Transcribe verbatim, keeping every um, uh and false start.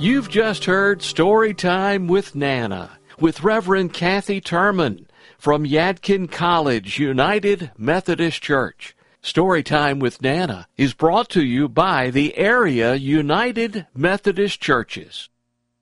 You've just heard Story Time with Nana, with Reverend Kathy Turman from Yadkin College United Methodist Church. Story Time with Nana is brought to you by the area United Methodist Churches.